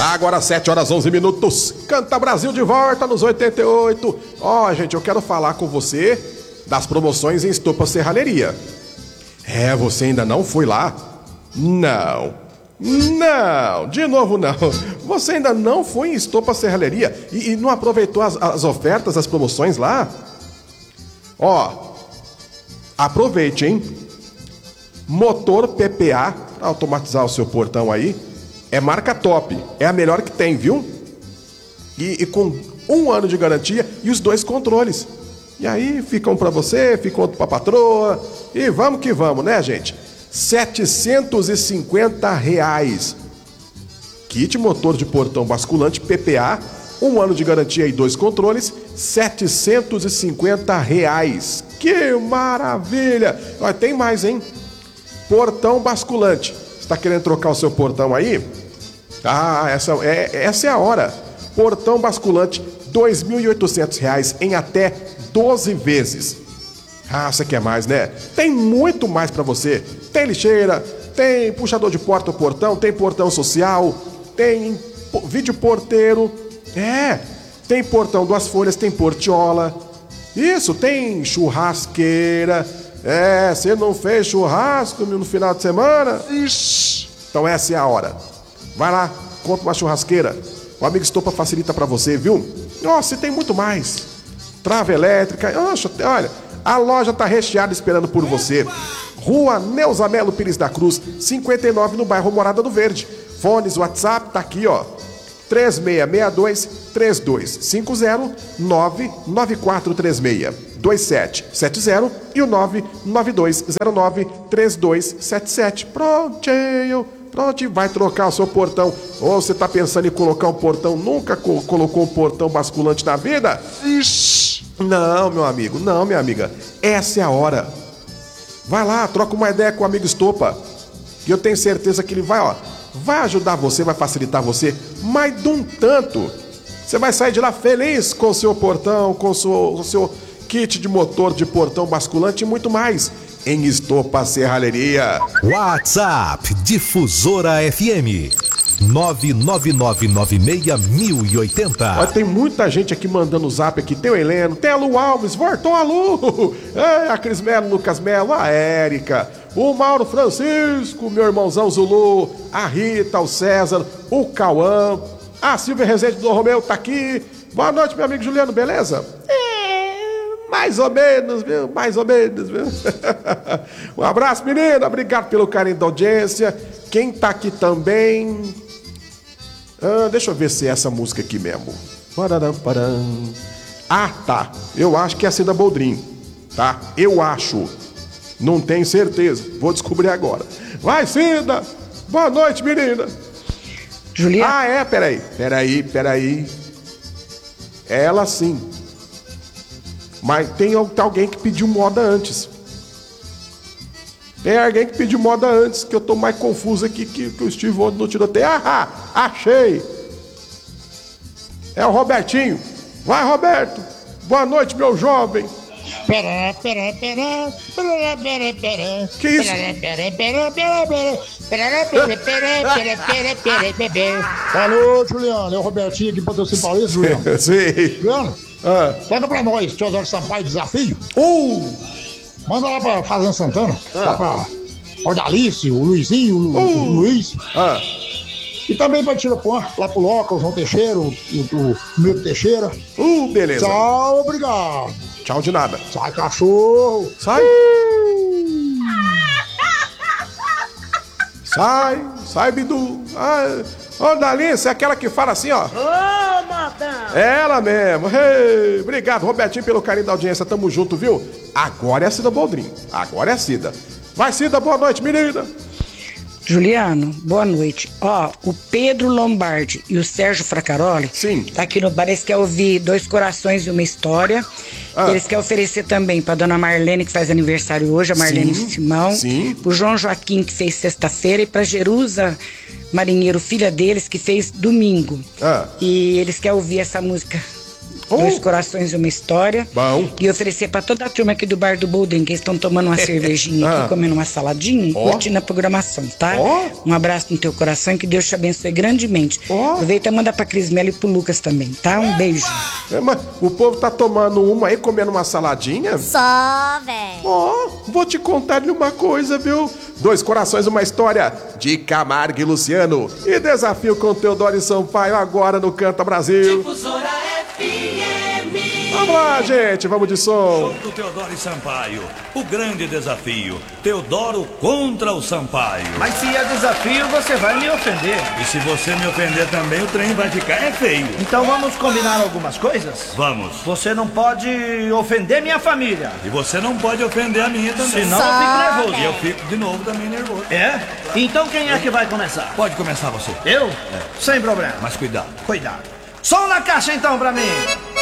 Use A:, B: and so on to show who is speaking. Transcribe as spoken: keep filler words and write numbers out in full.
A: Agora sete horas onze minutos. Canta Brasil de volta nos oitenta e oito. Ó, oh, gente, eu quero falar com você das promoções em Estopa Serralheria. É, você ainda não foi lá? Não. Não, de novo não. Você ainda não foi em Estopa Serralheria e, e não aproveitou as, as ofertas, as promoções lá? Ó, aproveite, hein? Motor P P A, pra automatizar o seu portão aí, é marca top, é a melhor que tem, viu? E, e com um ano de garantia e os dois controles. E aí fica um pra você, fica outro pra patroa, e vamos que vamos, né, gente? setecentos e cinquenta reais. Kit motor de portão basculante P P A, um ano de garantia e dois controles, setecentos e cinquenta reais. Que maravilha! Olha, tem mais, hein? Portão basculante. Você está querendo trocar o seu portão aí? Ah, essa é, essa é a hora. Portão basculante, dois mil e oitocentos reais em até doze vezes. Ah, você quer mais, né? Tem muito mais para você. Tem lixeira, tem puxador de porta ou portão, tem portão social, tem vídeo porteiro. É, tem portão duas folhas, tem portiola. Isso, tem churrasqueira. É, você não fez churrasco no final de semana? Ixi. Então essa é a hora. Vai lá, compra uma churrasqueira. O Amigo Estopa facilita pra você, viu? Nossa, e tem muito mais. Trava elétrica. Nossa, olha, a loja tá recheada esperando por você. Rua Neuza Melo Pires da Cruz, cinquenta e nove, no bairro Morada do Verde. Fones, WhatsApp, tá aqui, ó. três seis seis dois, três dois cinco zero, nove nove quatro três seis, dois sete sete zero e o nove nove dois zero nove, três dois sete sete. Prontinho, pronto, vai trocar o seu portão. Ou você tá pensando em colocar um portão, nunca co- colocou um portão basculante na vida? Ixi. Não, meu amigo, não, minha amiga. Essa é a hora. Vai lá, troca uma ideia com o Amigo Estopa. E eu tenho certeza que ele vai, ó, vai ajudar você, vai facilitar você, mas de um tanto. Você vai sair de lá feliz com o seu portão, com o seu, o seu kit de motor de portão basculante e muito mais. Em Estopa Serralheria.
B: WhatsApp Difusora F M nove nove nove nove seis mil e oitenta.
A: Olha, tem muita gente aqui mandando o zap aqui. Tem o Heleno, tem a Lu Alves, voltou a Lu, é, a Cris Melo, Lucas Melo, a Érica, o Mauro Francisco, meu irmãozão Zulu, a Rita, o César, o Cauã, a Silvia Rezende do Romeu tá aqui. Boa noite, meu amigo Juliano, beleza? É, mais ou menos, viu? Mais ou menos, viu? Um abraço, menina, obrigado pelo carinho da audiência. Quem tá aqui também... Ah, deixa eu ver se é essa música aqui mesmo. Pararam, pararam. Ah, tá. Eu acho que é a Cida Boldrin, tá? Eu acho. Não tenho certeza. Vou descobrir agora. Vai, Cida! Boa noite, menina.
C: Juliana.
A: Ah, é? Peraí. Peraí, peraí. Ela sim. Mas tem alguém que pediu moda antes. Tem alguém que pediu moda antes, que eu tô mais confuso aqui que, que o Steve Wonder no tiroteio. Ah, achei! É o Robertinho. Vai, Roberto! Boa noite, meu jovem!
D: Pera, pera, pera, pera, pera, pera.
A: Que isso?
D: Pera, pera, pera, pera, pera, pera, pera, pera, pera, pera, pera, pera. Alô, Juliano, é o Robertinho aqui pra Patrocínio Paulista, Juliano.
A: Sim.
D: Juliano,
A: Ah.
D: pega pra nós, Teodoro Sampaio Desafio.
A: Uh!
D: Manda lá pra Fazenda Santana,
A: Ah.
D: lá pra Ordalice, o Luizinho, o, Lu,
A: Uh.
D: o Luiz.
A: Ah.
D: E também pra Tirapuã, lá pro Loca, o João Teixeira, o, o, o Milton Teixeira.
A: Uh, beleza.
D: Tchau, obrigado.
A: Tchau de nada.
D: Sai, cachorro.
A: Sai. Sai, sai, Bidu. Ah, ô, Dalice, é aquela que fala assim, ó.
E: Ô, modão!
A: Ela mesmo. Hey, obrigado, Robertinho, pelo carinho da audiência. Tamo junto, viu? Agora é a Cida Boldrin. Agora é a Cida. Vai, Cida, boa noite, menina.
C: Juliano, boa noite. Ó, o Pedro Lombardi e o Sérgio Fracaroli.
A: Sim.
C: Tá aqui no bar, eles querem ouvir Dois Corações e uma História.
A: Ah.
C: Eles querem oferecer também pra dona Marlene, que faz aniversário hoje, a Marlene
A: Sim,
C: Simão.
A: sim.
C: Pro João Joaquim, que fez sexta-feira, e pra Jerusa Marinheiro, filha deles, que fez domingo.
A: Ah.
C: E eles querem ouvir essa música
A: Oh.
C: Dois corações e uma história.
A: Bom.
C: E oferecer pra toda a turma aqui do Bar do Bolden, que estão tomando uma cervejinha
A: Ah.
C: aqui, comendo uma saladinha e
A: Oh.
C: curtindo a programação, tá?
A: Oh.
C: Um abraço no teu coração e que Deus te abençoe grandemente.
A: Oh.
C: Aproveita e manda pra Cris Mello e pro Lucas também, tá? Um beijo.
A: É, mas o povo tá tomando uma aí, comendo uma saladinha?
E: Só, velho.
A: Ó, vou te contar-lhe uma coisa, viu? Dois corações, uma história de Camargo e Luciano. E desafio com Teodoro e Sampaio agora no Canta Brasil.
F: Difusora F M.
A: Vamos lá, gente, vamos de som.
G: Do Teodoro e Sampaio, o grande desafio. Teodoro contra o Sampaio.
H: Mas se é desafio, você vai me ofender.
G: E se você me ofender também, o trem vai ficar é feio.
H: Então vamos combinar algumas coisas?
G: Vamos.
H: Você não pode ofender minha família.
G: E você não pode ofender a minha também.
H: Senão
E: Só,
H: eu fico nervoso.
G: E eu fico de novo também nervoso.
H: É? Então quem é que vai começar?
G: Pode começar você.
H: Eu? Sem problema.
G: Mas cuidado.
H: Cuidado. Som na caixa então pra mim.